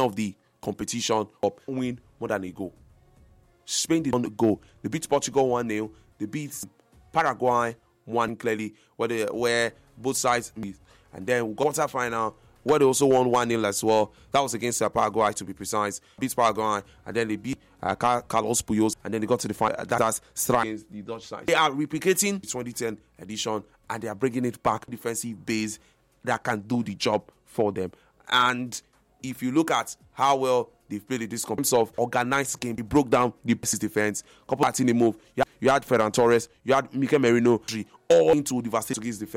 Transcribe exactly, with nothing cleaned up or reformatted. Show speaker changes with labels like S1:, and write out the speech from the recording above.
S1: of the competition up win more than a goal. Spain did not go. They beat Portugal one nil. They beat Paraguay one clearly, where they, where both sides meet. And then we got quarter final where they also won one nil as well. That was against uh, Paraguay, to be precise. Beat Paraguay, and then they beat uh, Carlos Puyol, and then they got to the final. That's strike against the Dutch side. They are replicating the twenty ten edition, and they are bringing it back defensive base that can do the job for them. And if you look at how well they've played in this in terms of organized game, he broke down the defense. Couple of in the move. You had, you had Ferran Torres, you had Mikel Merino, all into devastating against defense.